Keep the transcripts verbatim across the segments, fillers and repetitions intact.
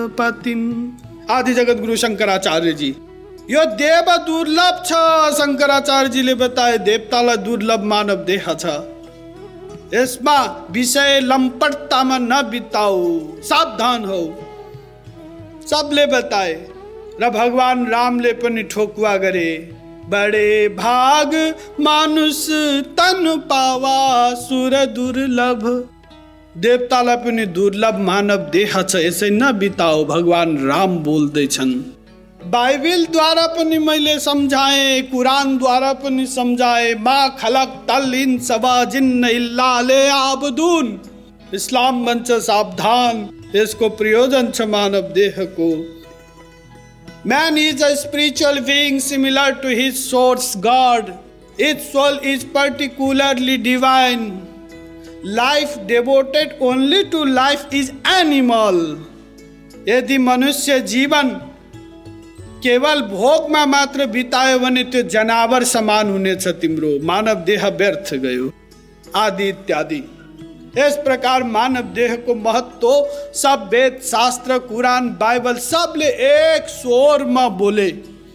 पतिम। आदि जगत गुरु शंकराचार्य जी, यो देव दुर्लभ छ। शंकराचार्य जीले बताए देवतालाई दुर्लभ मानव देह छ। यसमा विषय लम्पटतामा नबिताऊ, सावधान हो, सबले बताए। र भगवान रामले पनि ठोकुवा गरे, बडे भाग मानुष तन पावा सुर दुर्लभ। देवतालाई पनि दुर्लभ मानव देह छ, यसै नबिताऊ, भगवान राम बोल्दैछन्। बाइबलद्वारा पनि मैले सम्झाएँ, कुरानद्वारा पनि सम्झाएँ। मा खलक तल इन सबा जिन्न इल्ला ले आबदून। इस्लाम भन्छ सावधान, यसको प्रयोजन छ मानव देहको। Man is a spiritual being similar to his source God. Its soul is particularly divine. Life devoted only to life is animal. यदि मनुष्य जीवन केवल भोगमा मात्र बितायो भने त्यो जनावर समान हुनेछ, तिम्रो मानव देह व्यर्थ गयो, आदि इत्यादि। इस प्रकार मानव देह को महत्व सब वेद शास्त्र कुरान बाइबल सबले एक स्वर में बोले।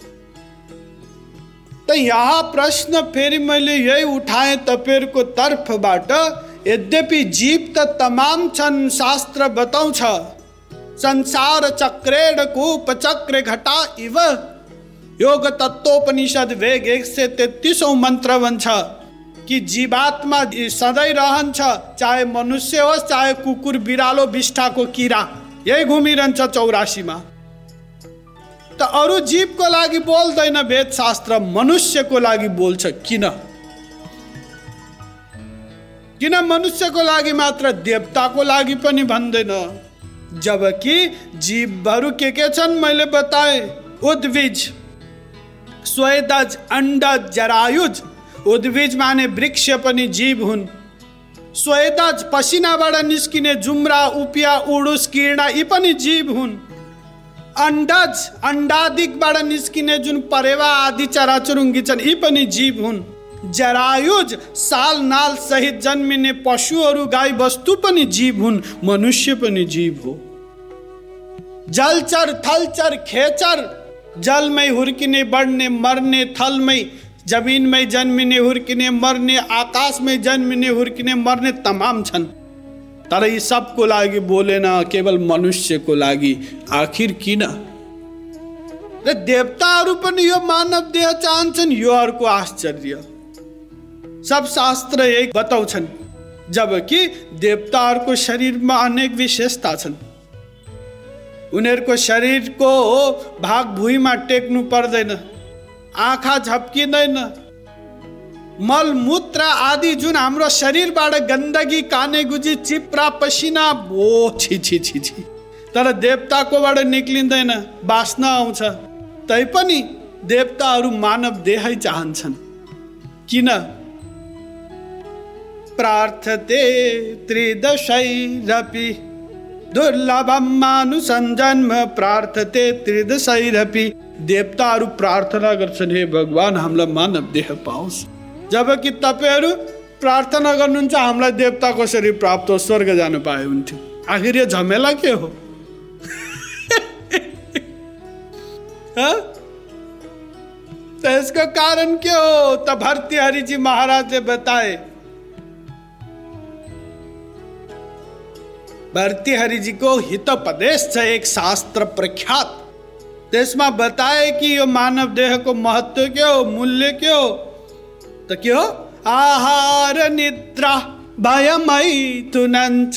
तो यहाँ प्रश्न फेरि मैले यही उठाए तपाईहरुको तर्फबाट। यद्यपि जीव त तमाम छन्, शास्त्र बताउँछ संसार चक्रेण कूप चक्र घटा इव। योग तत्वोपनिषद वेग एक सय तेत्तीसौं मन्त्र भन्छ कि जीवात्मा सधैँ रहन्छ, चाहे मनुष्य होस् चाहे कुकुर बिरालो बिष्ठाको किरा, यही घुमिरहन्छ चौरासीमा। त अरू जीवको लागि बोल्दैन वेद शास्त्र, मनुष्यको लागि बोल्छ। किन किन मनुष्यको लागि मात्र, देवताको लागि पनि भन्दैन? जबकि जीवहरू के के छन् मैले बताए, उद्भिज, स्वेदज, अंडज, जरायुज। उद्भिज माने वृक्ष पनि जीव हुन्। स्वेदज पसिनाबाट निस्किने जुम्रा, उपिया, उडुस, किर्ना यी पनि जीव हुन्। अंडज अंडादिकबाट निस्किने जुन परेवा आदि चराचुरुङ्गी छन् यी पनि जीव हुन्। जरायुज साल नाल सहित जन्मिने पशुहरू गाई वस्तु पनि जीव हुन्, मनुष्य पनि जीव हो। जलचर, थलचर, खेचर, जलमै हुर्किने बढ्ने मर्ने, थलमै जमीनमै जन्मिने हुर्किने मर्ने, आकाशमै जन्मिने हुर्किने मर्ने तमाम छन्। तर यी सबको लागि बोलेन, केवल मनुष्यको लागि। आखिर किन? र देवताहरू पनि यो मानव देह चाहन्छन्, यो अर्को आश्चर्य। सब शास्त्र यही बताउँछन्। जबकि देवताहरूको शरीरमा अनेक विशेषता छन्। उनीहरूको शरीरको भाग भुइँमा टेक्नु पर्दैन, आँखा झप्किँदैन, मलमूत्र आदि जुन हाम्रो शरीरबाट गन्दगी, कानेगुजी, चिप्रा, पसिना, ओ छि छि छि छि, तर देवताकोबाट निक्लिँदैन, बास्ना आउँछ। तैपनि देवताहरू मानव देहै चाहन्छन्। किन? प्रार्थते त्रिदशैरपि दुर्लभम मानुषजन्म, प्रार्थते त्रिदशैरपि। देवताहरू प्रार्थना गर्छन्, हे भगवान हामीलाई मानव देह पाओस्। जबकि तपाईहरु प्रार्थना गर्नुहुन्छ हामीलाई देवताको शरीर प्राप्त हो, स्वर्ग जानु पाए हुन्थ्यो। आखिर यो झमेला के हो? तो इसका कारण के हो? तो भर्तृहरि जी महाराज ने बताए। भर्तृहरि जी को हितोपदेश है एक शास्त्र प्रख्यात, त्यसमा बताए कि यो मानव देह को महत्व क्या हो, मूल्य क्या हो। तो क्या हो? आहार निद्रा भयमैथुनञ्च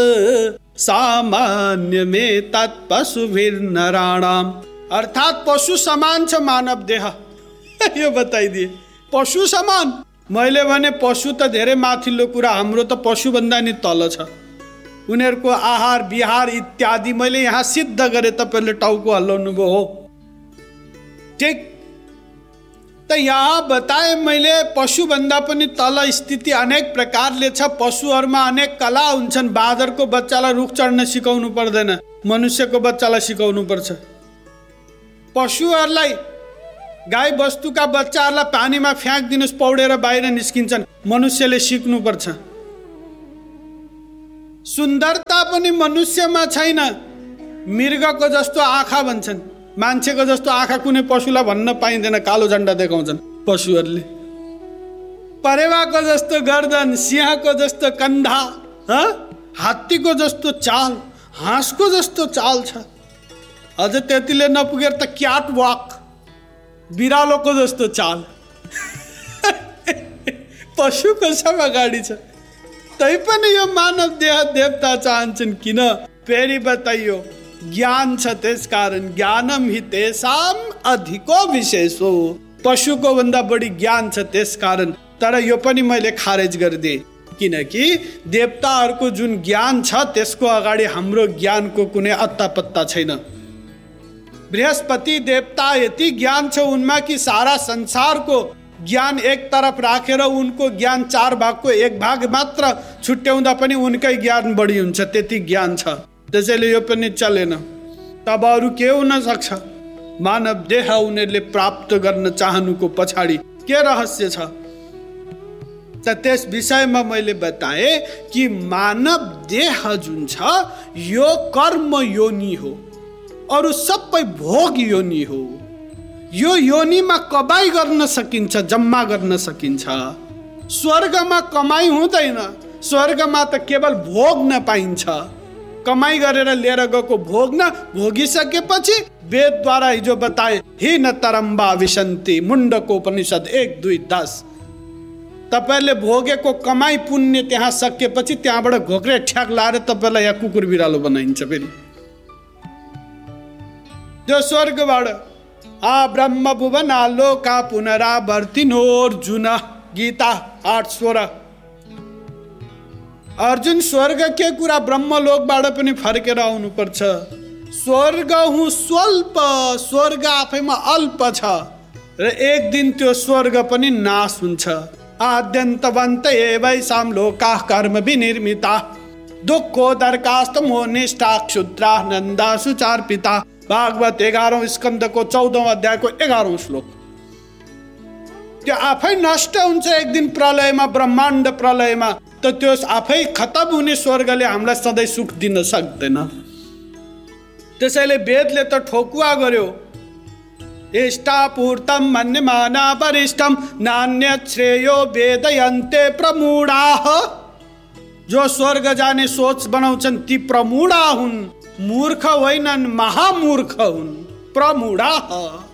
सामान्य में तत्पशुभिर्नराणाम। अर्थात पशु समान छ मानव देह। यो बताइदिए पशु समान। मैले भने पशु त धेरै माथिल्लो कुरा, हाम्रो त पशु भन्दा नि तल छ। उनीहरूको आहार विहार इत्यादि मैले यहाँ सिद्ध गरे, तपाईले टाउको हल्लाउनु भयो हो। ठीक, त यहाँ बताए मैले पशु भन्दा पनि तल स्थिति अनेक प्रकारले छ। पशुहरूमा अनेक कला हुन्छन्। बाँदरको बच्चालाई रुख चढ्न सिकाउनु पर्दैन, मनुष्यको बच्चालाई सिकाउनु पर्छ। पशुहरूलाई, गाई वस्तुका बच्चाहरूलाई पानीमा फ्याँक्दिनुस्, पौडेर बाहिर निस्किन्छन्, मनुष्यले सिक्नु पर्छ। सुन्दरता पनि मनुष्यमा छैन, मृगको जस्तो आँखा भन्छन्, मान्छेको जस्तो आँखा कुनै पशुलाई भन्न पाइँदैन, कालो झन्डा देखाउँछन् पशुहरूले। परेवाको जस्तो गर्दन, सिंहको जस्तो कन्धा, हात्तीको जस्तो चाल, हाँसको जस्तो चाल छ। अझ त्यतिले नपुगेर त क्याट वाक, बिरालोको जस्तो चाल। पशुको सब अगाडि छ। तैपनि यो मानव देह देवता चाहन्छन् किन? फेरि बताइयो, ज्ञान छ त्यसकारण। ज्ञानम हि तेषाम अधिको विशेषो। पशुको भन्दा बढी ज्ञान छ त्यसकारण। तर यो पनि मैले खारेज गरिदिएँ, किनकि देवताहरूको जुन ज्ञान छ त्यसको अगाडि हाम्रो ज्ञानको कुनै अत्ता पत्ता छैन। बृहस्पति देवता यति ज्ञान छ उनमा कि सारा संसारको ज्ञान एक तरफ राखेर उनको ज्ञान चार भागको एक भाग मात्र छुट्याउँदा पनि उनकै ज्ञान बढी हुन्छ, त्यति ज्ञान छ। त्यसैले यो पनि चलेन। तब अरू के हुन सक्छ? मानव देह उनीहरूले प्राप्त गर्न चाहनुको पछाडि के रहस्य छ? त त्यस विषयमा मैले बताएँ कि मानव देह जुन छ यो कर्म योनि हो, अरू सबै भोग योनि हो। यो योनिमा कमाई गर्न सकिन्छ, जम्मा गर्न सकिन्छ। स्वर्गमा कमाई हुँदैन। स्वर्गमा त केवल भोग्न पाइन्छ। कमाई गरेर लिएर गएको भोग्न भोगिसकेपछि वेदद्वारा हिजो बताए हि न तरम्बा विशन्ति, मुण्डको उपनिषद एक दुई दस। तपाईँले भोगेको कमाई पुण्य त्यहाँ सकेपछि त्यहाँबाट घोक्रे ठ्याक लाएर तपाईँलाई यहाँ कुकुर बिरालो बनाइन्छ। फेरि जो स्वर्गबाट आ ब्रह्म भुवना लोका पुनरावर्तिनोर्जुन, गीता आठ सोह्र। अर्जुन, स्वर्ग के कुरा? ब्रह्मलोकबाट पनि फर्केर आउनुपर्छ। स्वर्ग हुँ स्वल्प, स्वर्ग आफैमा अल्प छ र एक दिन त्यो स्वर्ग पनि नाश हुन्छ। आद्यन्तवन्त एवैषां लोकाः कर्म विनिर्मिता, दुःखोदर्कास्त मोहनिष्ठा क्षुद्रा नन्दासु चार्पिता। भागवत एघारौं स्कन्दको चौधौं अध्यायको एघारौं श्लोक। त्यो आफै नष्ट हुन्छ एक दिन प्रलयमा, ब्रह्माण्ड प्रलयमा। त त्यो आफै खतम हुने स्वर्गले हामीलाई सधैँ सुख दिन सक्दैन। त्यसैले वेदले त ठोकुवा गर्यो, इष्टापूर्तम मन्यमाना वरिष्ठम नान्यत् श्रेयो वेदयन्ते प्रमूढाः। जो स्वर्ग जाने सोच बनाउँछन् ती प्रमूढा हुन्, मूर्ख होइनन्, महामूर्ख हुन्, प्रमूढाः।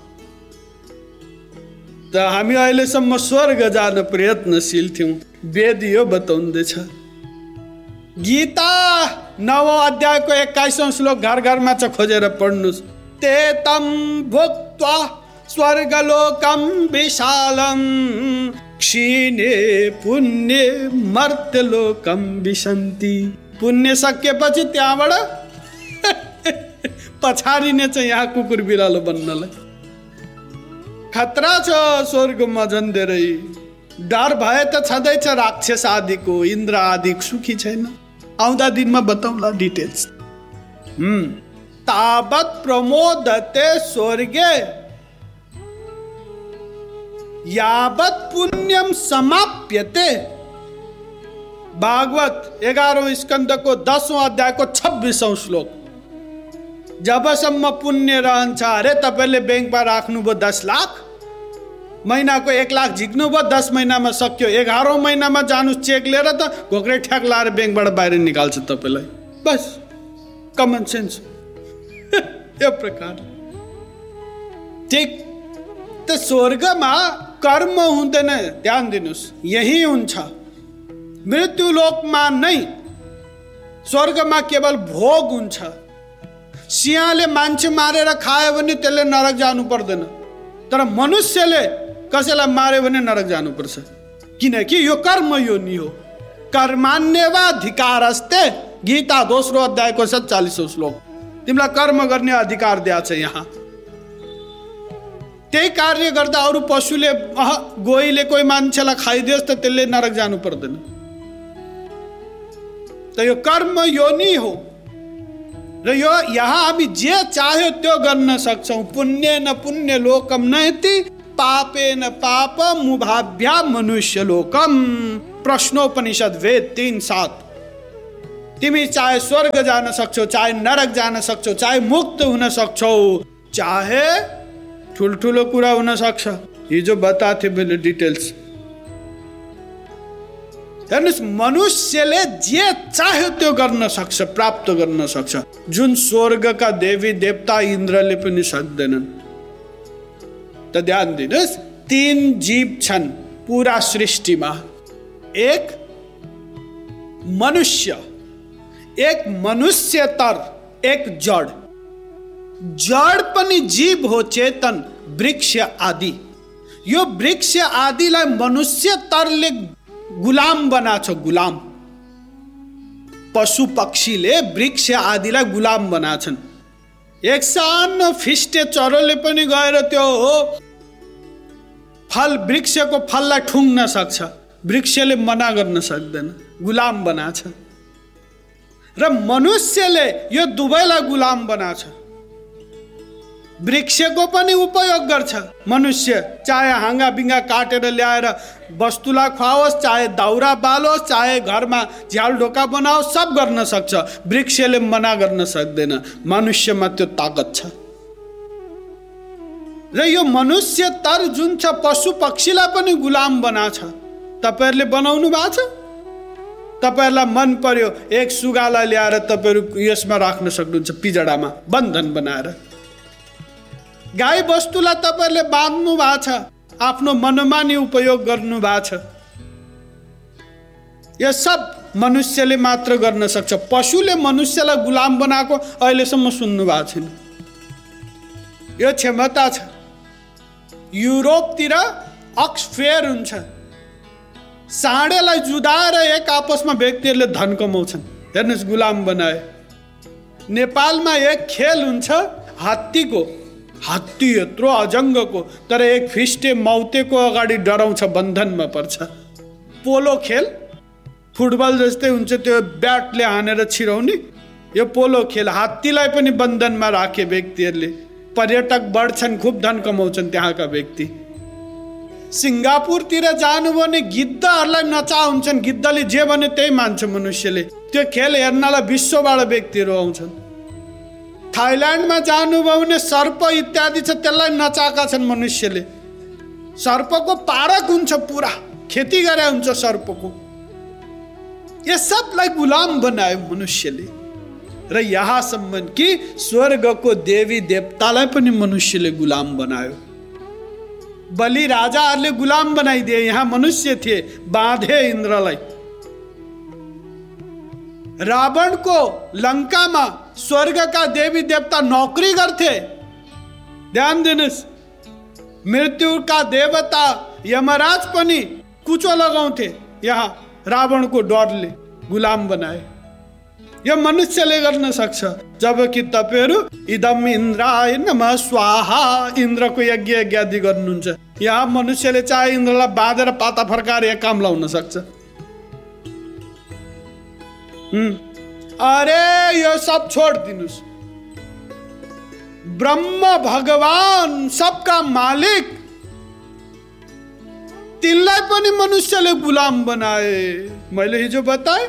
त हामी अहिलेसम्म स्वर्ग जान प्रयत्नशील थियौँ, वेद यो बताउँदैछ। गीता नवौं अध्यायको एक्काइसौं श्लोक घर घरमा छ, खोजेर पढ्नुहोस्। ते तम भुक्त्वा स्वर्गलोकम विशालम क्षीणे पुण्य मर्त्यलोकम विशन्ति। पुण्य सकेपछि त्यहाँबाट पछाडिने चाहिँ यहाँ कुकुर बिरालो बन्नलाई। खतरा छ स्वर्गमा झन् धेरै। डर भए त छँदैछ राक्षस आदिको, इन्द्र आदि सुखी छैन। आउँदा दिनमा बताउँला डिटेल्स। हम्म तावत् प्रमोदते स्वर्गे यावत् पुण्यम समाप्यते। भागवत एघारौं स्कन्दको दसौं अध्यायको छब्बीसौं श्लोक। जबसम्म पुण्य रहन्छ, अरे तपाईँले ब्याङ्कमा राख्नुभयो दस लाख, महिनाको एक लाख झिक्नुभयो, दस महिनामा सक्यो। एघारौं महिनामा जानु चेक लिएर त घोक्रे ठ्याक लाएर ब्याङ्कबाट बाहिर निकाल्छ तपाईँलाई। बस कमन सेन्स। यो प्रकार ठिक। त स्वर्गमा कर्म हुँदैन, ध्यान दिनुहोस्, यही हुन्छ। मृत्युलोकमा नै स्वर्गमा केवल भोग हुन्छ। सिंहले मान्छे मारेर खायो भने त्यसले नरक जानु पर्दैन, तर मनुष्यले कसैलाई मार्यो भने नरक जानुपर्छ, किनकि यो कर्म योनि हो। कर्मान्यवाधिकारस्ते, गीता दोस्रो अध्यायको सत्तालीसौं श्लोक। तिमीलाई कर्म गर्ने अधिकार दिएको छ यहाँ। त्यही कार्य गर्दा अरू पशुले, अह गोहीले कोही मान्छेलाई खाइदियोस् त त्यसले नरक जानु पर्दैन। त यो कर्म योनि हो र यो यहाँ हामी जे चाह्यो त्यो गर्न सक्छौँ। पुण्य न पुण्य लोकम नयति, पापे न पाप मुभाभ्या मनुष्य लोकम। प्रश्नोपनिषद वेद तीन सात। तिमी चाहे स्वर्ग जान सक्छौ, चाहे नरक जान सक्छौ, चाहे मुक्त हुन सक्छौ, चाहे ठुल्ठुलो कुरा हुन सक्छ। हिजो बताएको थिएँ मैले डिटेल्स। हेर्नुहोस्, मनुष्यले जे चाह्यो त्यो गर्न सक्छ, प्राप्त गर्न सक्छ, जुन स्वर्गका देवी देवता इन्द्रले पनि सक्दैनन्। त ध्यान दिनुहोस्, तीन जीव छन् पुरा सृष्टिमा। एक मनुष्य, एक मनुष्यतर, एक जड। जड पनि जीव हो, चेतन, वृक्ष आदि। यो वृक्ष आदिलाई मनुष्यतरले गुलाम बनाछ, गुलाम। पशु पक्षीले वृक्ष आदिलाई गुलाम बनाछन्। एक सानो फिस्टे चरोले पनि गएर त्यो हो फल, वृक्षको फललाई ठुङ्न सक्छ, वृक्षले मना गर्न सक्दैन, गुलाम बनाछ। र मनुष्यले यो दुवैलाई गुलाम बनाछ। वृक्षको पनि उपयोग गर्छ मनुष्य, चाहे हाँगा बिङ्गा काटेर ल्याएर वस्तुलाई खुवाओस्, चाहे दाउरा बालोस्, चाहे घरमा झ्याल ढोका बनाओस्, सब गर्न सक्छ। वृक्षले मना गर्न सक्दैन, मनुष्यमा त्यो ताकत छ। र यो मनुष्य तर जुन छ पशु पक्षीलाई पनि गुलाम बनाछ। तपाईहरुले बनाउनु भएको छ? तपाईहरुलाई मन पर्यो एक सुगालाई ल्याएर तपाईहरु यसमा राख्न सक्नुहुन्छ, पिजडामा बन्धन बनाएर। गाई वस्तुलाई तपाईहरुले बाँध्नु भएको छ, आफ्नो मनमानी उपयोग गर्नु भएको छ। यो सब मनुष्यले मात्र गर्न सक्छ। पशुले मनुष्यलाई गुलाम बनाएको अहिलेसम्म सुन्नु भएको छैन। यो क्षमता छ। युरोपतिर अक्सफेयर हुन्छ, साँडेलाई जुधाएर एक आपसमा व्यक्तिहरूले धन कमाउँछन्। हेर्नुहोस्, गुलाम बनाए। नेपालमा एक खेल हुन्छ हात्तीको, हात्ती यत्रो अजङ्गको, तर एक फिस्टे मौतेको अगाडि डराउँछ, बन्धनमा पर्छ। पोलो खेल फुटबल जस्तै हुन्छ, त्यो ब्याटले हानेर छिराउने। यो पोलो खेल, हात्तीलाई पनि बन्धनमा राखे व्यक्तिहरूले। पर्यटक बढ्छन्, खुब धन कमाउँछन् त्यहाँका व्यक्ति। सिङ्गापुरतिर जानुभयो भने गिद्धहरूलाई नचा हुन्छन्, गिद्धले जे भने त्यही मान्छ मनुष्यले। त्यो खेल हेर्नलाई विश्वबाट व्यक्तिहरू आउँछन्। थाइल्यान्डमा जानुभयो भने सर्प इत्यादि छ, त्यसलाई नचाएका छन् मनुष्यले। सर्पको पारक हुन्छ, पुरा खेती गरे हुन्छ सर्पको। यो सबलाई गुलाम बनायो मनुष्यले। र यहाँसम्म कि स्वर्गको देवी देवतालाई पनि मनुष्यले गुलाम बनायो। बलि राजाहरूले गुलाम बनाइदिए, यहाँ मनुष्य थिए, बाँधे इन्द्रलाई। रावणको लङ्कामा स्वर्गका देवी देवता नौकरी गर्थे। ध्यान दिनुहोस्, मृत्युका देवता यमराज पनि कुचो लगाउँथे। यहाँ रावणको डरले गुलाम बनाए। यो मनुष्यले गर्न सक्छ। जबकि तपाईहरु इदम इन्द्राय नमः स्वाहा, इन्द्रको यज्ञ यज्ञादि गर्नुहुन्छ। यहाँ मनुष्यले चाहे इन्द्रलाई बाँधेर पाता फर्काएर यहाँ काम लाउन सक्छ। हम्म अरे यो सब छोड दिनुस्। ब्रह्म भगवान सबका मालिक, तिनलाई पनि मनुष्यले गुलाम बनाए। मैले हिजो बताए,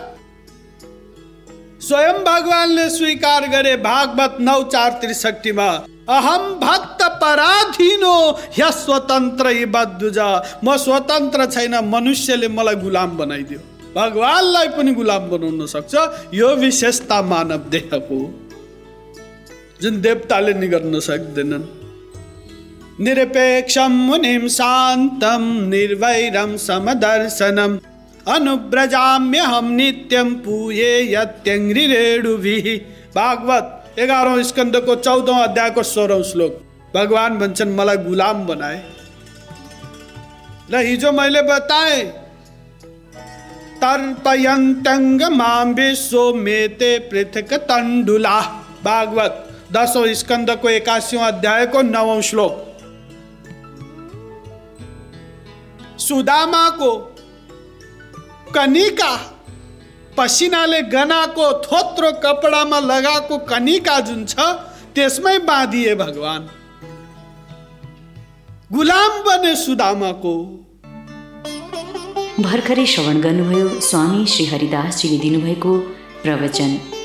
स्वयं भगवानले स्वीकार गरे भागवत नौ चार त्रिसठीमा, अहम भक्त पराधीनो ह्य स्वतन्त्र बद्धुजा, म स्वतन्त्र छैन, मनुष्यले मलाई गुलाम बनाइदियो। भगवानलाई पनि गुलाम बनाउन सक्छ। यो विशेषता मानव देहको, जुन देवताले नि गर्न सक्दैनन्। निरपेक्षम मुनिम शान्तम निर्वैरम समदर्शनम अनुव्रजाम्यहम नित्यम पूये यत्यङ्घ्रिरेणुभिः। भागवत एघारौं स्कन्धको चौधौं अध्यायको सोह्रौं श्लोक। भगवान भन्छन् मलाई गुलाम बनाए। र हिजो मैले बताए, तर्पयन्तङ्ग मां विश्वो मेते पृथक तण्डुला। भागवत दसौं स्कन्धको एकासीौं अध्यायको नवौं श्लोक। सुदामाको कनिका, पसिनाले गनाको थोत्रो कपडामा लगाएको कनिका जुन छ, त्यसमै बाँधिए भगवान। गुलाम बने सुदामाको। भर्खरै श्रवण गर्नुभयो स्वामी श्री हरिदासजीले दिनुभएको प्रवचन।